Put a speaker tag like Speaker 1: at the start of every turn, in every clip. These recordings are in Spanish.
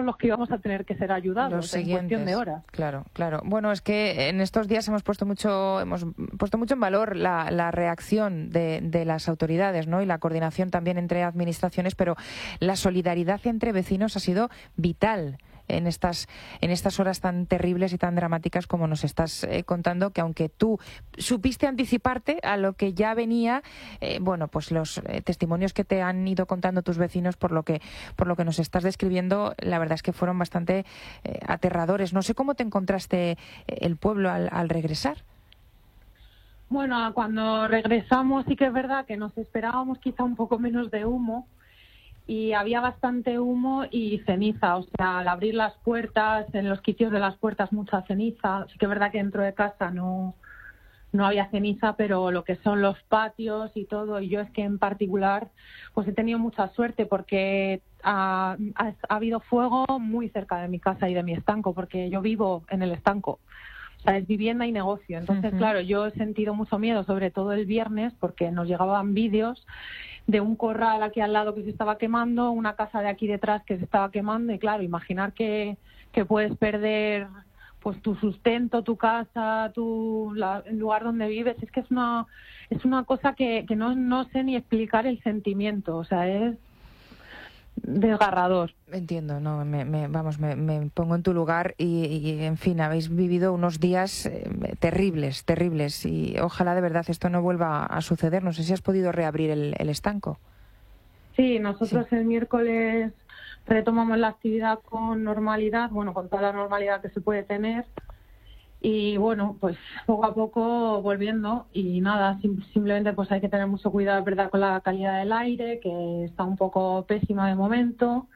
Speaker 1: los que íbamos a tener que ser ayudados
Speaker 2: los
Speaker 1: en cuestión de horas.
Speaker 2: Claro, claro. Bueno, es que en estos días hemos puesto mucho en valor la reacción de las autoridades, ¿no? Y la coordinación también entre administraciones, pero la solidaridad entre vecinos ha sido vital en estas horas tan terribles y tan dramáticas como nos estás contando, que aunque tú supiste anticiparte a lo que ya venía, bueno, pues los testimonios que te han ido contando tus vecinos por lo que nos estás describiendo, la verdad es que fueron bastante aterradores. No sé cómo te encontraste el pueblo al regresar.
Speaker 1: Bueno, cuando regresamos sí que es verdad que nos esperábamos quizá un poco menos de humo, y había bastante humo y ceniza, o sea, al abrir las puertas, en los quicios de las puertas mucha ceniza. Sí que es verdad que dentro de casa no había ceniza, pero lo que son los patios y todo, y yo es que en particular pues he tenido mucha suerte porque ha habido fuego muy cerca de mi casa y de mi estanco, porque yo vivo en el estanco. O sea, es vivienda y negocio. Entonces, claro, yo he sentido mucho miedo, sobre todo el viernes, porque nos llegaban vídeos de un corral aquí al lado que se estaba quemando, una casa de aquí detrás que se estaba quemando, y claro, imaginar que puedes perder pues tu sustento, tu casa, el lugar donde vives, es que es una cosa que no sé ni explicar el sentimiento, o sea, es desgarrador.
Speaker 2: Entiendo, no, me pongo en tu lugar y en fin, habéis vivido unos días terribles y ojalá de verdad esto no vuelva a suceder. No sé si has podido reabrir el estanco.
Speaker 1: Sí, nosotros el miércoles retomamos la actividad con normalidad, bueno, con toda la normalidad que se puede tener. Y bueno, pues poco a poco volviendo y nada, simplemente pues hay que tener mucho cuidado, es verdad, con la calidad del aire, que está un poco pésima de momento,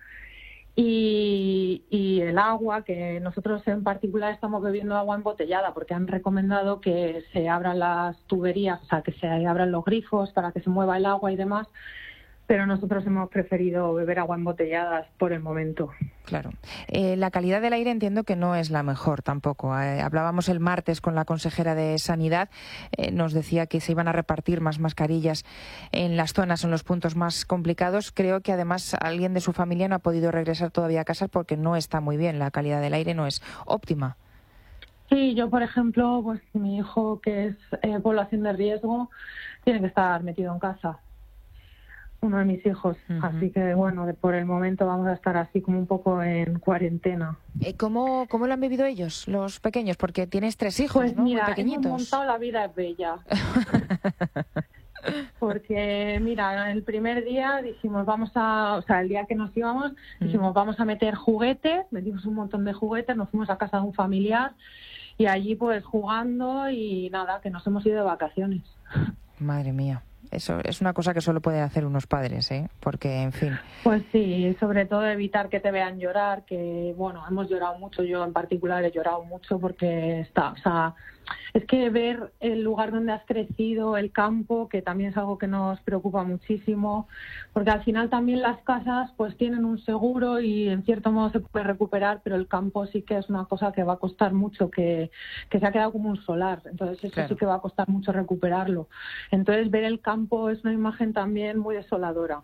Speaker 1: y el agua, que nosotros en particular estamos bebiendo agua embotellada porque han recomendado que se abran las tuberías, o sea, que se abran los grifos para que se mueva el agua y demás. Pero nosotros hemos preferido beber agua embotellada por el momento.
Speaker 2: Claro. La calidad del aire entiendo que no es la mejor tampoco. Hablábamos el martes con la consejera de Sanidad, nos decía que se iban a repartir más mascarillas en las zonas, en los puntos más complicados. Creo que además alguien de su familia no ha podido regresar todavía a casa porque no está muy bien, la calidad del aire no es óptima.
Speaker 1: Sí, yo por ejemplo, pues mi hijo que es población de riesgo tiene que estar metido en casa. Uno de mis hijos, así que bueno, por el momento vamos a estar así como un poco en cuarentena.
Speaker 2: ¿Cómo lo han vivido ellos, los pequeños? Porque tienes 3 hijos,
Speaker 1: pues
Speaker 2: ¿no?
Speaker 1: Mira,
Speaker 2: muy pequeñitos.
Speaker 1: Hemos montado La Vida es Bella. Porque mira, el primer día dijimos el día que nos íbamos, dijimos vamos a meter juguetes, metimos un montón de juguetes, nos fuimos a casa de un familiar y allí pues jugando y nada, que nos hemos ido de vacaciones.
Speaker 2: Madre mía. Eso es una cosa que solo pueden hacer unos padres, ¿eh? Porque, en fin.
Speaker 1: Pues sí, sobre todo evitar que te vean llorar, que, bueno, hemos llorado mucho, yo en particular he llorado mucho porque es que ver el lugar donde has crecido, el campo, que también es algo que nos preocupa muchísimo, porque al final también las casas pues tienen un seguro y en cierto modo se puede recuperar, pero el campo sí que es una cosa que va a costar mucho, que se ha quedado como un solar, entonces eso claro. Sí que va a costar mucho recuperarlo. Entonces ver el campo es una imagen también muy desoladora.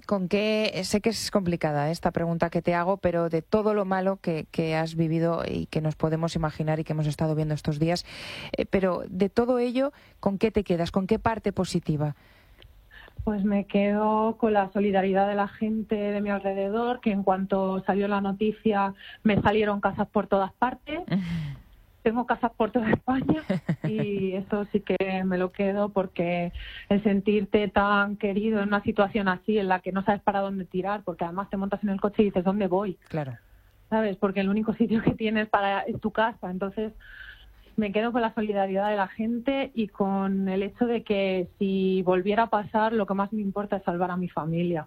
Speaker 2: Sé que es complicada esta pregunta que te hago, pero de todo lo malo que has vivido y que nos podemos imaginar y que hemos estado viendo estos días, pero de todo ello, ¿con qué te quedas? ¿Con qué parte positiva?
Speaker 1: Pues me quedo con la solidaridad de la gente de mi alrededor, que en cuanto salió la noticia me salieron casas por todas partes. Tengo casas por toda España y eso sí que me lo quedo porque el sentirte tan querido en una situación así en la que no sabes para dónde tirar, porque además te montas en el coche y dices ¿dónde voy?
Speaker 2: Claro.
Speaker 1: ¿Sabes? Porque el único sitio que tienes es tu casa. Entonces me quedo con la solidaridad de la gente y con el hecho de que si volviera a pasar lo que más me importa es salvar a mi familia.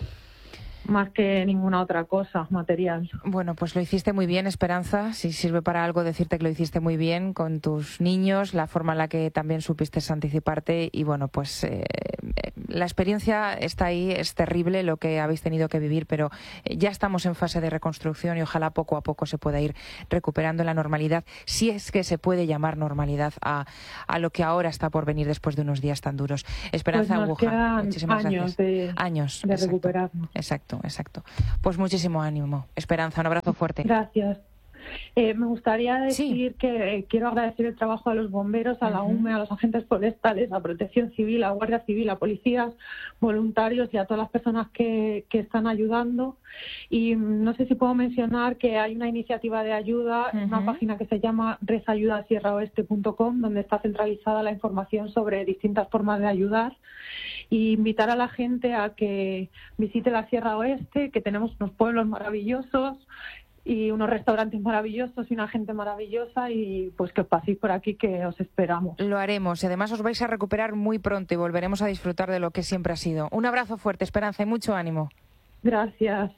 Speaker 1: Más que ninguna otra cosa material.
Speaker 2: Bueno, pues lo hiciste muy bien, Esperanza. Si sirve para algo decirte que lo hiciste muy bien con tus niños, la forma en la que también supiste anticiparte y bueno, pues la experiencia está ahí, es terrible lo que habéis tenido que vivir, pero ya estamos en fase de reconstrucción y ojalá poco a poco se pueda ir recuperando la normalidad, si es que se puede llamar normalidad a lo que ahora está por venir después de unos días tan duros. Esperanza
Speaker 1: pues
Speaker 2: Aguja, muchísimas
Speaker 1: gracias.
Speaker 2: Años de recuperarnos. Exacto. Pues muchísimo ánimo. Esperanza, un abrazo. fuerte.
Speaker 1: Gracias. Me gustaría decir que quiero agradecer el trabajo a los bomberos, a la UME, a los agentes forestales, a Protección Civil, a Guardia Civil, a policías, voluntarios y a todas las personas que están ayudando. Y no sé si puedo mencionar que hay una iniciativa de ayuda, una página que se llama resayudasierraoeste.com, donde está centralizada la información sobre distintas formas de ayudar. Y invitar a la gente a que visite la Sierra Oeste, que tenemos unos pueblos maravillosos y unos restaurantes maravillosos y una gente maravillosa, y pues que os paséis por aquí, que os esperamos.
Speaker 2: Lo haremos y además os vais a recuperar muy pronto y volveremos a disfrutar de lo que siempre ha sido. Un abrazo fuerte, Esperanza, y mucho ánimo.
Speaker 1: Gracias.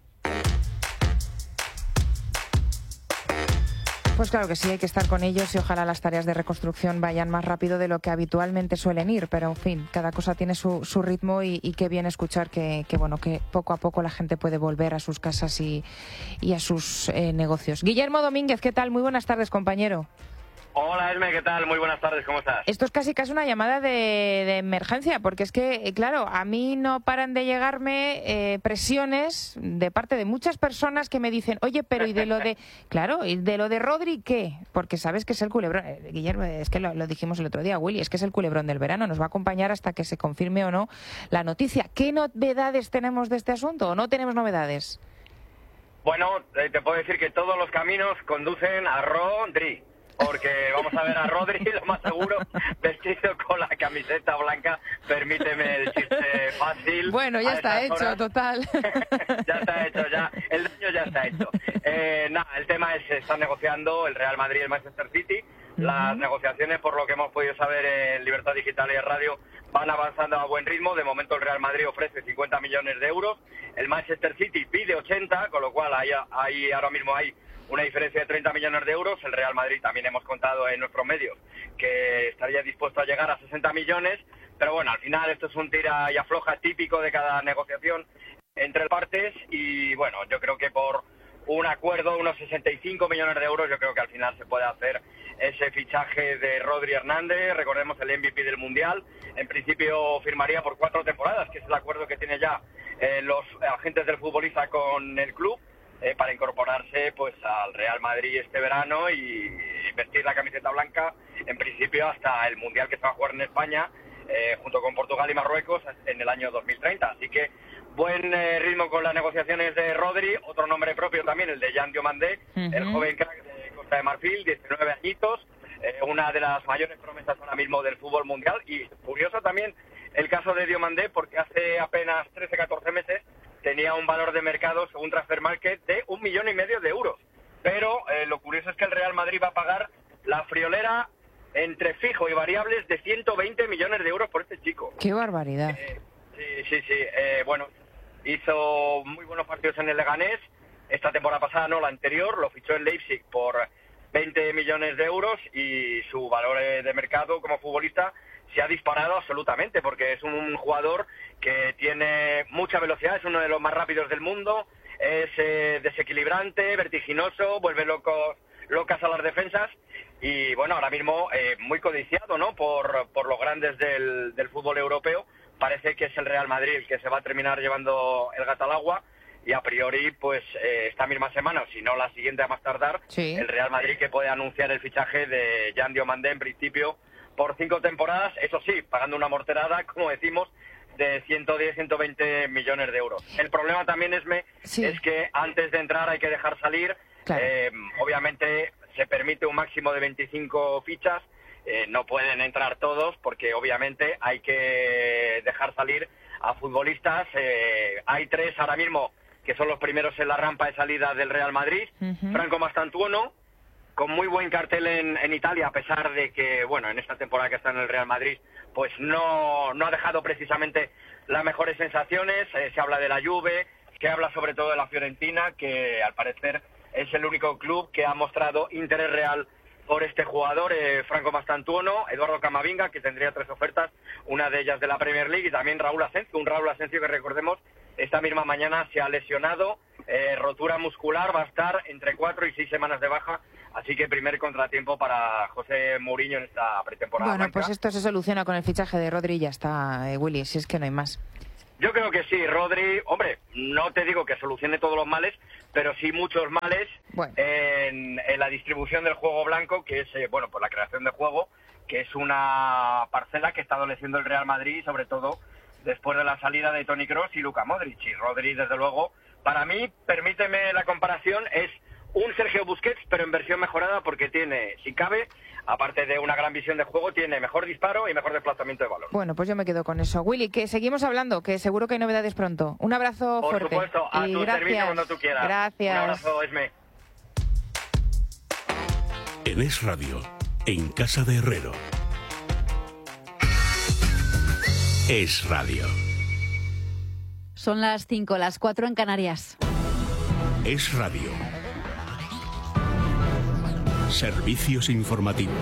Speaker 2: Pues claro que sí, hay que estar con ellos y ojalá las tareas de reconstrucción vayan más rápido de lo que habitualmente suelen ir, pero en fin, cada cosa tiene su ritmo y qué bien escuchar que poco a poco la gente puede volver a sus casas y a sus negocios. Guillermo Domínguez, ¿qué tal? Muy buenas tardes, compañero.
Speaker 3: Hola, Esme, ¿qué tal? Muy buenas tardes, ¿cómo estás?
Speaker 2: Esto es casi una llamada de emergencia, porque es que, claro, a mí no paran de llegarme presiones de parte de muchas personas que me dicen, oye, pero ¿y de lo de, claro, y de lo de Rodri qué? Porque sabes que es el culebrón, Guillermo, es que lo dijimos el otro día, Willy, es que es el culebrón del verano, nos va a acompañar hasta que se confirme o no la noticia. ¿Qué novedades tenemos de este asunto o no tenemos novedades?
Speaker 3: Bueno, te puedo decir que todos los caminos conducen a Rodri. Porque vamos a ver a Rodri, lo más seguro, vestido con la camiseta blanca. Permíteme el chiste fácil.
Speaker 2: Bueno, ya está hecho, total.
Speaker 3: Ya está hecho, ya. El daño ya está hecho. El tema es, están negociando el Real Madrid y el Manchester City. Las negociaciones, por lo que hemos podido saber en Libertad Digital y en Radio, van avanzando a buen ritmo. De momento el Real Madrid ofrece 50 millones de euros. El Manchester City pide 80, con lo cual ahí ahora mismo hay una diferencia de 30 millones de euros. El Real Madrid también hemos contado en nuestros medios que estaría dispuesto a llegar a 60 millones, pero bueno, al final esto es un tira y afloja típico de cada negociación entre partes y bueno, yo creo que por un acuerdo, unos 65 millones de euros, yo creo que al final se puede hacer ese fichaje de Rodri Hernández, recordemos el MVP del Mundial, en principio firmaría por 4 temporadas, que es el acuerdo que tiene ya los agentes del futbolista con el club, para incorporarse pues al Real Madrid este verano y vestir la camiseta blanca en principio hasta el Mundial que se va a jugar en España junto con Portugal y Marruecos en el año 2030. Así que buen ritmo con las negociaciones de Rodri, otro nombre propio también, el de Jan Diomandé, el joven crack de Costa de Marfil, 19 añitos, una de las mayores promesas ahora mismo del fútbol mundial, y curioso también el caso de Diomandé porque hace apenas 13-14 meses tenía un valor de mercado, según Transfer Market, de 1,5 millones de euros. Pero lo curioso es que el Real Madrid va a pagar la friolera entre fijo y variables de 120 millones de euros por este chico.
Speaker 2: ¡Qué barbaridad!
Speaker 3: Sí. Bueno, hizo muy buenos partidos en el Leganés. Esta temporada pasada, no, la anterior, lo fichó en Leipzig por 20 millones de euros y su valor de mercado como futbolista se ha disparado absolutamente porque es un jugador que tiene mucha velocidad, es uno de los más rápidos del mundo, es desequilibrante, vertiginoso, vuelve locas a las defensas y bueno, ahora mismo muy codiciado, ¿no? por los grandes del fútbol europeo. Parece que es el Real Madrid el que se va a terminar llevando el gato al agua y a priori pues esta misma semana, o si no la siguiente a más tardar,
Speaker 2: sí,
Speaker 3: el Real Madrid que puede anunciar el fichaje de Jan Diomandé en principio por 5 temporadas, eso sí, pagando una morterada, como decimos, de 110-120 millones de euros. El problema también es que antes de entrar hay que dejar salir.
Speaker 2: Claro.
Speaker 3: Obviamente se permite un máximo de 25 fichas, no pueden entrar todos porque obviamente hay que dejar salir a futbolistas. Hay 3 ahora mismo que son los primeros en la rampa de salida del Real Madrid. Franco Mastantuono, con muy buen cartel en Italia, a pesar de que, bueno, en esta temporada que está en el Real Madrid, pues no ha dejado precisamente las mejores sensaciones. Se habla de la Juve, que habla sobre todo de la Fiorentina, que al parecer es el único club que ha mostrado interés real por este jugador, Franco Mastantuono, Eduardo Camavinga, que tendría 3 ofertas, una de ellas de la Premier League, y también Raúl Asensio, que recordemos, esta misma mañana se ha lesionado, rotura muscular, va a estar entre 4 y 6 semanas de baja, así que primer contratiempo para José Mourinho en esta pretemporada.
Speaker 2: Bueno,
Speaker 3: blanca.
Speaker 2: pues esto se soluciona con el fichaje de Rodri y ya está, Willy, si es que no hay más.
Speaker 3: Yo creo que sí, Rodri, hombre, no te digo que solucione todos los males, pero sí muchos males en la distribución del juego blanco, que es, pues la creación de juego, que es una parcela que está adoleciendo el Real Madrid, sobre todo después de la salida de Toni Kroos y Luka Modric. Y Rodri, desde luego, para mí, permíteme la comparación, es un Sergio Busquets, pero en versión mejorada, porque tiene, si cabe, aparte de una gran visión de juego, tiene mejor disparo y mejor desplazamiento de balón.
Speaker 2: Bueno, pues yo me quedo con eso. Willy, que seguimos hablando, que seguro que hay novedades pronto. Un abrazo fuerte.
Speaker 3: Por supuesto, a tu servicio cuando tú quieras.
Speaker 2: Gracias.
Speaker 3: Un abrazo, Esme.
Speaker 4: En Es Radio, en Casa de Herrero. Es Radio.
Speaker 5: Son las 5, las 4 en Canarias.
Speaker 4: Es Radio. Servicios informativos.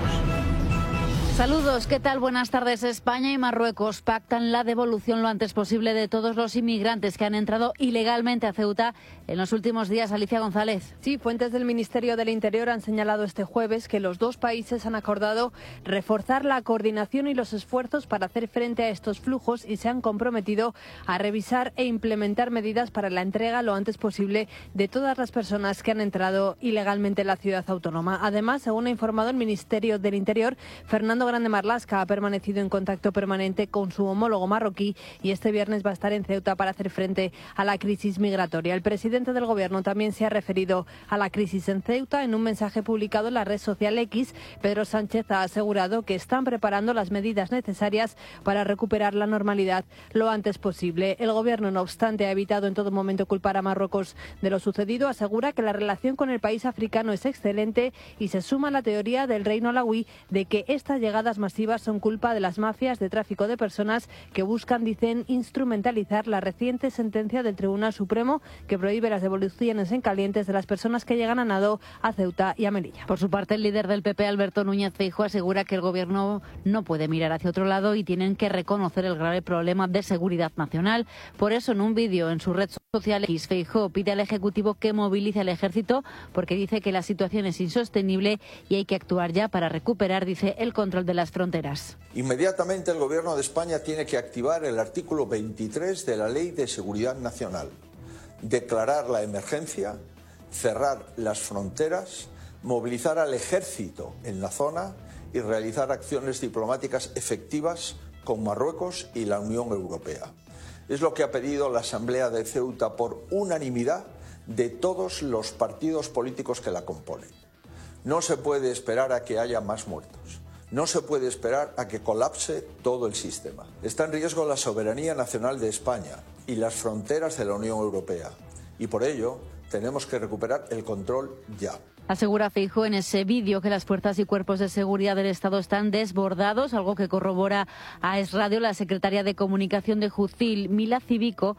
Speaker 5: Saludos, ¿qué tal? Buenas tardes. España y Marruecos pactan la devolución lo antes posible de todos los inmigrantes que han entrado ilegalmente a Ceuta en los últimos días. Alicia González.
Speaker 6: Sí, fuentes del Ministerio del Interior han señalado este jueves que los dos países han acordado reforzar la coordinación y los esfuerzos para hacer frente a estos flujos y se han comprometido a revisar e implementar medidas para la entrega lo antes posible de todas las personas que han entrado ilegalmente en la ciudad autónoma. Además, según ha informado el Ministerio del Interior, Fernando Grande Marlaska ha permanecido en contacto permanente con su homólogo marroquí y este viernes va a estar en Ceuta para hacer frente a la crisis migratoria. El presidente del Gobierno también se ha referido a la crisis en Ceuta. En un mensaje publicado en la red social X, Pedro Sánchez ha asegurado que están preparando las medidas necesarias para recuperar la normalidad lo antes posible. El Gobierno, no obstante, ha evitado en todo momento culpar a Marruecos de lo sucedido. Asegura que la relación con el país africano es excelente y se suma a la teoría del reino alauí de que esta llegadas masivas son culpa de las mafias de tráfico de personas que buscan, dicen, instrumentalizar la reciente sentencia del Tribunal Supremo que prohíbe las devoluciones en calientes de las personas que llegan a nado a Ceuta y a Melilla.
Speaker 5: Por su parte, el líder del PP, Alberto Núñez Feijóo, asegura que el Gobierno no puede mirar hacia otro lado y tienen que reconocer el grave problema de seguridad nacional. Por eso, en un vídeo en su red social X, Feijóo pide al Ejecutivo que movilice al Ejército porque dice que la situación es insostenible y hay que actuar ya para recuperar, dice, el control de las fronteras.
Speaker 7: Inmediatamente el Gobierno de España tiene que activar el artículo 23 de la Ley de Seguridad Nacional, declarar la emergencia, cerrar las fronteras, movilizar al Ejército en la zona y realizar acciones diplomáticas efectivas con Marruecos y la Unión Europea. Es lo que ha pedido la Asamblea de Ceuta por unanimidad de todos los partidos políticos que la componen. No se puede esperar a que haya más muertos. No se puede esperar a que colapse todo el sistema. Está en riesgo la soberanía nacional de España y las fronteras de la Unión Europea. Y por ello tenemos que recuperar el control ya.
Speaker 5: Asegura Feijóo en ese vídeo que las fuerzas y cuerpos de seguridad del Estado están desbordados, algo que corrobora a Es Radio. La secretaria de Comunicación de Jucil, Mila Cívico,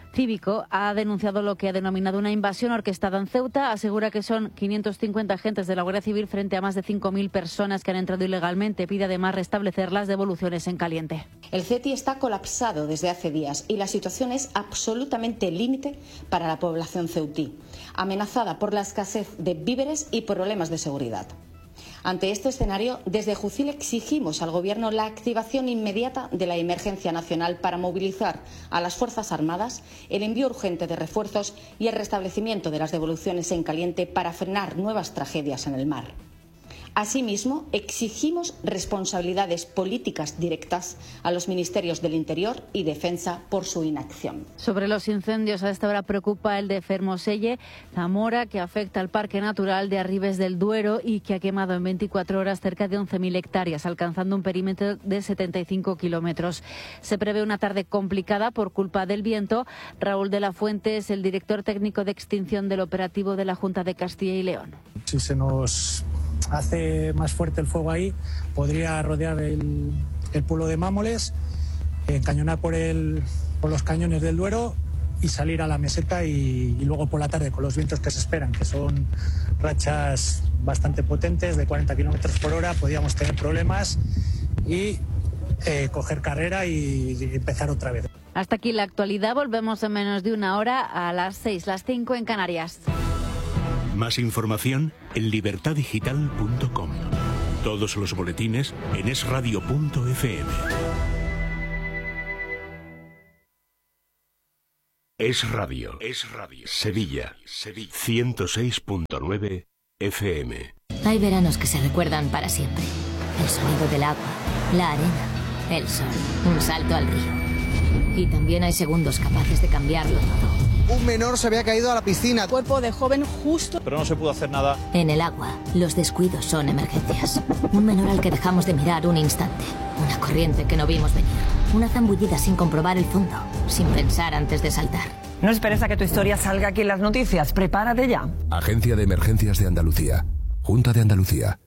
Speaker 5: ha denunciado lo que ha denominado una invasión orquestada en Ceuta. Asegura que son 550 agentes de la Guardia Civil frente a más de 5.000 personas que han entrado ilegalmente. Pide además restablecer las devoluciones en caliente.
Speaker 8: El CETI está colapsado desde hace días y la situación es absolutamente límite para la población ceutí, amenazada por la escasez de víveres y problemas de seguridad. Ante este escenario, desde Jucil exigimos al Gobierno la activación inmediata de la emergencia nacional para movilizar a las Fuerzas Armadas, el envío urgente de refuerzos y el restablecimiento de las devoluciones en caliente para frenar nuevas tragedias en el mar. Asimismo, exigimos responsabilidades políticas directas a los ministerios del Interior y Defensa por su inacción.
Speaker 5: Sobre los incendios, a esta hora preocupa el de Fermoselle, Zamora, que afecta al Parque Natural de Arribes del Duero y que ha quemado en 24 horas cerca de 11.000 hectáreas, alcanzando un perímetro de 75 kilómetros. Se prevé una tarde complicada por culpa del viento. Raúl de la Fuente es el director técnico de extinción del operativo de la Junta de Castilla y León.
Speaker 9: Si se nos hace más fuerte el fuego ahí, podría rodear el pueblo de Mámoles, encañonar por los cañones del Duero y salir a la meseta y luego por la tarde con los vientos que se esperan, que son rachas bastante potentes de 40 kilómetros por hora, podríamos tener problemas y coger carrera y empezar otra vez.
Speaker 5: Hasta aquí la actualidad, volvemos en menos de una hora a las 6, las 5 en Canarias.
Speaker 4: Más información en libertadigital.com. Todos los boletines en esradio.fm. Es Radio. Sevilla. 106.9 FM.
Speaker 10: Hay veranos que se recuerdan para siempre. El sonido del agua, la arena, el sol, un salto al río. Y también hay segundos capaces de cambiarlo todo.
Speaker 11: Un menor se había caído a la piscina.
Speaker 12: Cuerpo de joven justo.
Speaker 11: Pero no se pudo hacer nada.
Speaker 10: En el agua, los descuidos son emergencias. Un menor al que dejamos de mirar un instante. Una corriente que no vimos venir. Una zambullida sin comprobar el fondo. Sin pensar antes de saltar.
Speaker 12: No esperes a que tu historia salga aquí en las noticias. Prepárate ya.
Speaker 13: Agencia de Emergencias de Andalucía. Junta de Andalucía.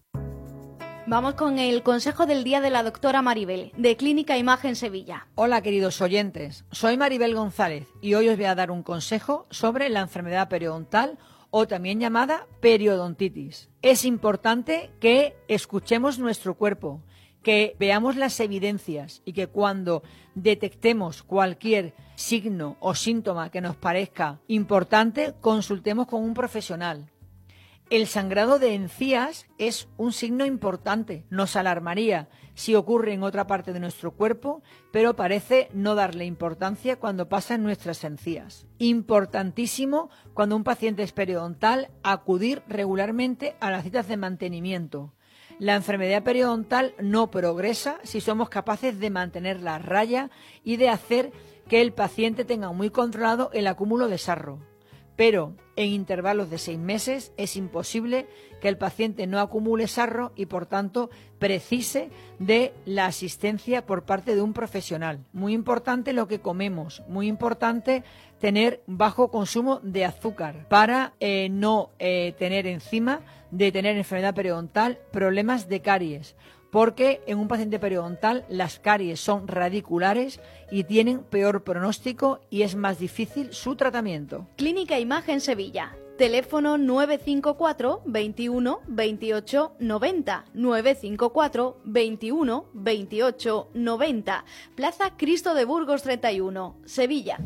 Speaker 14: Vamos con el consejo del día de la doctora Maribel, de Clínica Imagen Sevilla.
Speaker 12: Hola, queridos oyentes. Soy Maribel González y hoy os voy a dar un consejo sobre la enfermedad periodontal o también llamada periodontitis. Es importante que escuchemos nuestro cuerpo, que veamos las evidencias y que cuando detectemos cualquier signo o síntoma que nos parezca importante, consultemos con un profesional. El sangrado de encías es un signo importante. Nos alarmaría si ocurre en otra parte de nuestro cuerpo, pero parece no darle importancia cuando pasa en nuestras encías. Importantísimo cuando un paciente es periodontal acudir regularmente a las citas de mantenimiento. La enfermedad periodontal no progresa si somos capaces de mantener la raya y de hacer que el paciente tenga muy controlado el acúmulo de sarro. Pero en intervalos de 6 meses es imposible que el paciente no acumule sarro y, por tanto, precise de la asistencia por parte de un profesional. Muy importante lo que comemos, muy importante tener bajo consumo de azúcar para no tener encima de tener enfermedad periodontal problemas de caries. Porque en un paciente periodontal las caries son radiculares y tienen peor pronóstico y es más difícil su tratamiento.
Speaker 14: Clínica Imagen Sevilla. Teléfono 954 21 28 90. 954 21 28 90. Plaza Cristo de Burgos 31, Sevilla.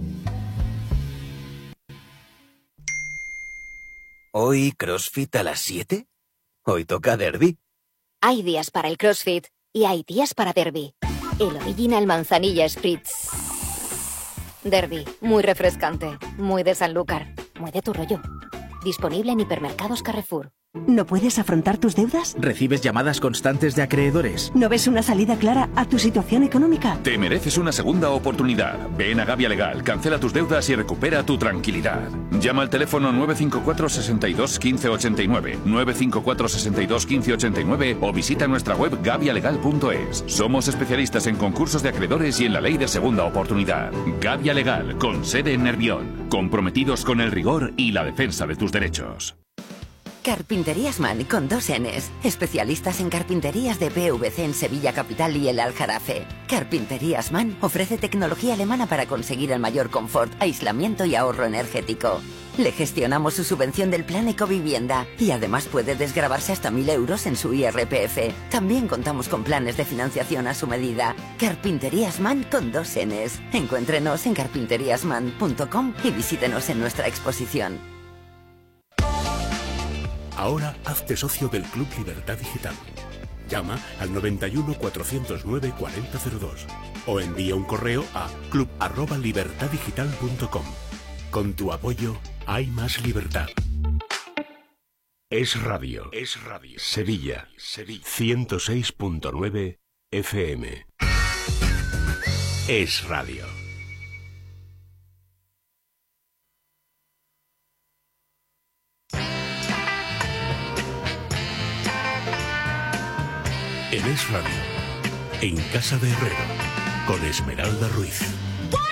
Speaker 15: ¿Hoy CrossFit a las 7? ¿Hoy toca derbi?
Speaker 16: Hay días para el CrossFit y hay días para Derby. El Original Manzanilla Spritz. Derby, muy refrescante, muy de Sanlúcar, muy de tu rollo. Disponible en hipermercados Carrefour.
Speaker 17: ¿No puedes afrontar tus deudas?
Speaker 18: ¿Recibes llamadas constantes de acreedores?
Speaker 17: ¿No ves una salida clara a tu situación económica?
Speaker 19: Te mereces una segunda oportunidad. Ven a Gavia Legal, cancela tus deudas y recupera tu tranquilidad. Llama al teléfono 954 62 15 89, 954 62 15 89 o visita nuestra web gavialegal.es. Somos especialistas en concursos de acreedores y en la ley de segunda oportunidad. Gavia Legal, con sede en Nervión. Comprometidos con el rigor y la defensa de tus derechos.
Speaker 20: Carpinterías Man con 2 Ns. Especialistas en carpinterías de PVC en Sevilla Capital y el Aljarafe. Carpinterías Man ofrece tecnología alemana para conseguir el mayor confort, aislamiento y ahorro energético. Le gestionamos su subvención del plan Ecovivienda y además puede desgravarse hasta 1.000 euros en su IRPF. También contamos con planes de financiación a su medida. Carpinterías Man con 2 Ns. Encuéntrenos en carpinteriasman.com y visítenos en nuestra exposición.
Speaker 4: Ahora hazte socio del Club Libertad Digital. Llama al 91 409 4002 o envía un correo a club@libertaddigital.com. Con tu apoyo hay más libertad. Es Radio. Sevilla 106.9 FM. Es Radio. En Es Radio, en Casa de Herrero, con Esmeralda Ruiz.